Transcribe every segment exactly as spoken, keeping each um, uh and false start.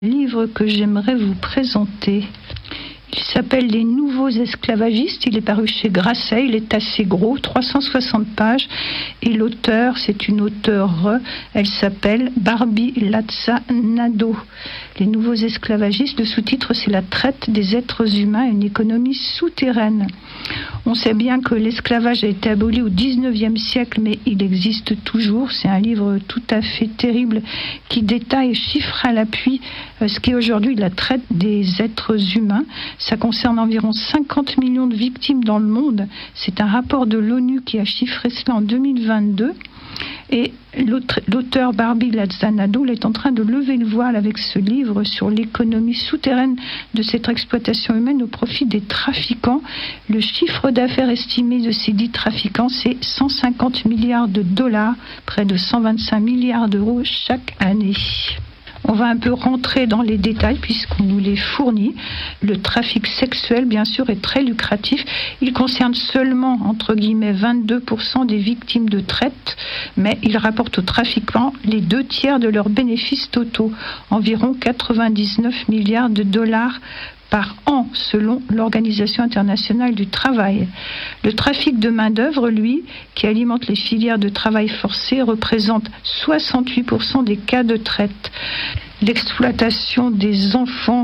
Livre que j'aimerais vous présenter. Il s'appelle Les Nouveaux Esclavagistes. Il est paru chez Grasset. Il est assez gros, trois cent soixante pages. Et l'auteur, c'est une auteure. Elle s'appelle Barbie Lazzanado. Les Nouveaux Esclavagistes. Le sous-titre, c'est La traite des êtres humains et une économie souterraine. On sait bien que l'esclavage a été aboli au dix-neuvième siècle, mais il existe toujours. C'est un livre tout à fait terrible qui détaille, chiffre à l'appui, ce qu'est aujourd'hui la traite des êtres humains. Ça concerne environ cinquante millions de victimes dans le monde. C'est un rapport de l'ONU qui a chiffré cela en deux mille vingt-deux. Et l'auteur Barbie Lazzanado est en train de lever le voile avec ce livre sur l'économie souterraine de cette exploitation humaine au profit des trafiquants. Le chiffre d'affaires estimé de ces dix trafiquants, c'est cent cinquante milliards de dollars, près de cent vingt-cinq milliards d'euros chaque année. On va un peu rentrer dans les détails puisqu'on nous les fournit. Le trafic sexuel, bien sûr, est très lucratif. Il concerne seulement, entre guillemets, vingt-deux pour cent des victimes de traite, mais il rapporte aux trafiquants les deux tiers de leurs bénéfices totaux, environ quatre-vingt-dix-neuf milliards de dollars par an, selon l'Organisation internationale du travail. Le trafic de main-d'œuvre, lui, qui alimente les filières de travail forcé, représente soixante-huit pour cent des cas de traite. L'exploitation des enfants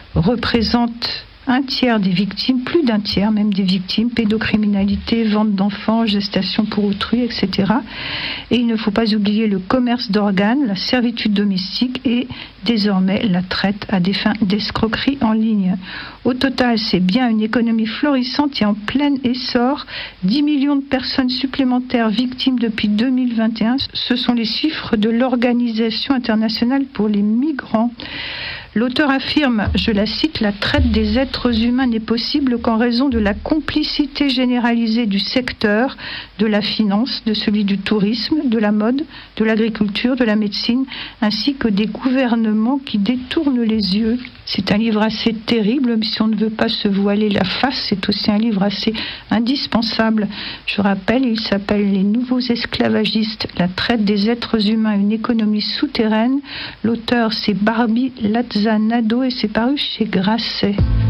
représente un tiers des victimes, plus d'un tiers même des victimes, pédocriminalité, vente d'enfants, gestation pour autrui, et cetera. Et il ne faut pas oublier le commerce d'organes, la servitude domestique et désormais la traite à des fins d'escroquerie en ligne. Au total, c'est bien une économie florissante et en plein essor. dix millions de personnes supplémentaires victimes depuis deux mille vingt et un. Ce sont les chiffres de l'Organisation internationale pour les migrants. L'auteur affirme, je la cite, la traite des êtres humains n'est possible qu'en raison de la complicité généralisée du secteur, de la finance, de celui du tourisme, de la mode, de l'agriculture, de la médecine, ainsi que des gouvernements qui détournent les yeux. C'est un livre assez terrible, mais si on ne veut pas se voiler la face, c'est aussi un livre assez indispensable. Je rappelle, il s'appelle Les Nouveaux Esclavagistes, la traite des êtres humains, une économie souterraine. L'auteur, c'est Barbie Lazzanado et c'est paru chez Grasset.